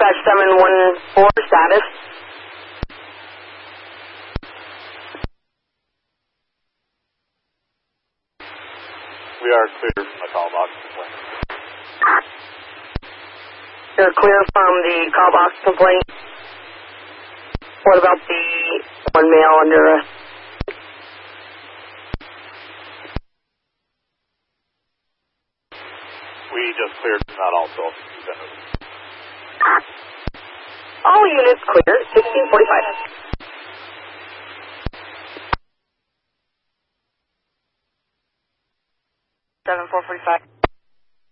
dispatch 714 status. We are clear from the call box. You're clear from the call box complaint. What about the one male under arrest? We just cleared from that also. All units clear, 1645. 7445.